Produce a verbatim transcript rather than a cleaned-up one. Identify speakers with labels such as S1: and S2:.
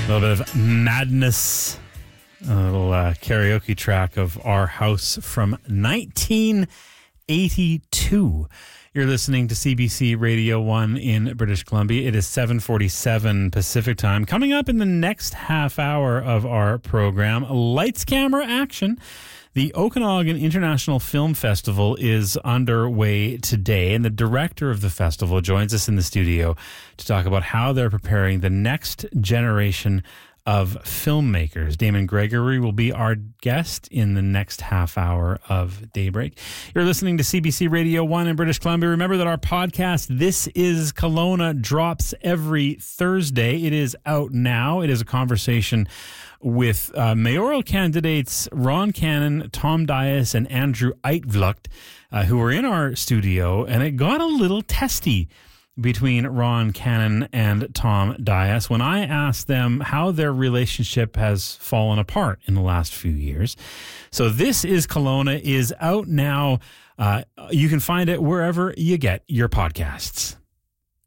S1: A little bit of madness, a little uh, karaoke track of Our House from nineteen eighty-two. You're listening to C B C Radio one in British Columbia. It is seven forty-seven Pacific time. Coming up in the next half hour of our program, lights, camera, action. The Okanagan International Film Festival is underway today, and the director of the festival joins us in the studio to talk about how they're preparing the next generation of filmmakers. Damon Gregory will be our guest in the next half hour of Daybreak. You're listening to C B C Radio one in British Columbia. Remember that our podcast, This is Kelowna, drops every Thursday. It is out now. It is a conversation with uh, mayoral candidates Ron Cannon, Tom Dias, and Andrew Eitvlucht, uh, who were in our studio, and it got a little testy between Ron Cannon and Tom Dias when I asked them how their relationship has fallen apart in the last few years. So This is Kelowna is out now. Uh, you can find it wherever you get your podcasts.